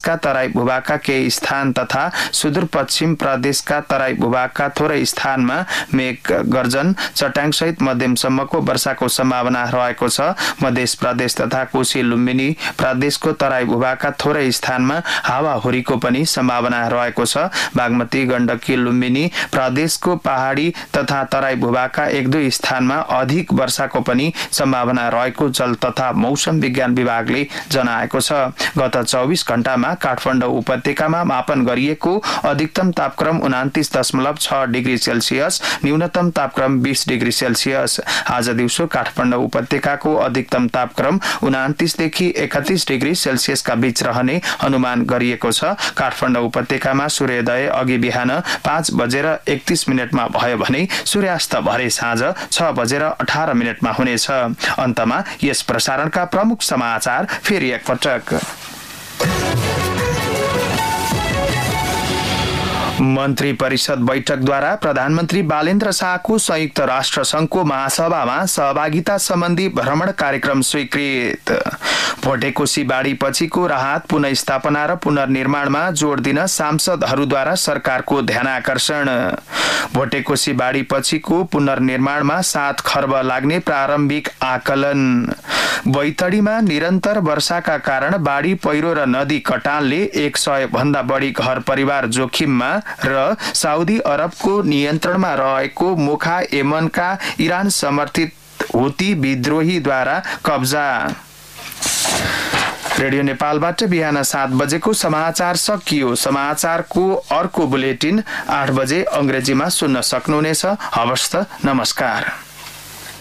प्रदेशका तराई भूभागका केही स्थान तथा सुदूरपश्चिम प्रदेशका तराई भूभागका थोरै स्थानमा मेघ गर्जन चट्याङसहित मध्यमसम्मको वर्षाको सम्भावना रहेको छ। मध्य प्रदेश तथा कोशी लुम्बिनी प्रदेशको तराई भूभागका थोरै स्थानमा हावाहुरीको पनि सम्भावना रहेको छ। बागमती गण्डकी लुम्बिनी प्रदेशको पहाडी तथा तराई भूभागका 1-2 स्थानमा अधिक वर्षाको पनि सम्भावना रहेको जल तथा मौसम विज्ञान विभागले जनाएको छ। गत 24 घण्टामा काठमाडौँ उपत्यकामा मापन गरिएको अधिकतम तापक्रम 29.6 डिग्री सेल्सियस, न्यूनतम तापक्रम 20 डिग्री सेल्सियस। आज दिउँसो काठमाडौँ उपत्यकाको अधिकतम तापक्रम 29 देखि 31 डिग्री सेल्सियसका बीच रहने अनुमान गरिएको छ। काठमाडौँ उपत्यकामा सूर्योदय अघि बिहान 5:31 भयो भने सूर्यास्त भरे साँझ 6:18 हुनेछ। अन्तमा यस प्रसारणका प्रमुख समाचार फेरि एकपटक। मन्त्री परिषद बैठकद्वारा प्रधानमन्त्री बालेन्द्र शाहको संयुक्त राष्ट्र संघको महासभामा सहभागिता सम्बन्धी भ्रमण कार्यक्रम स्वीकृत। भोटेकोशी बाढी पछिको राहत, पुनर्स्थापना र पुनर्निर्माणमा जोड दिन सांसदहरूद्वारा सरकारको ध्यानाकर्षण। भोटेकोशी बाढी पछिको पुनर्निर्माणमा 7 खर्ब लाग्ने प्रारम्भिक आकलन। बैतडीमा निरन्तर वर्षाका कारण बाढी पहिरो र नदी कटानले 100 भन्दा बढी घर परिवार जोखिममा र साउदी अरबको नियन्त्रणमा रहेको मुखा यमनका इरान समर्थित हुती विद्रोहीद्वारा कब्जा। रेडियो नेपालबाट बिहान 7 बजेको समाचार सकियो। समाचारको अर्को बुलेटिन 8 बजे अंग्रेजीमा सुन्न सक्नुहुनेछ। हवस् त, नमस्कार।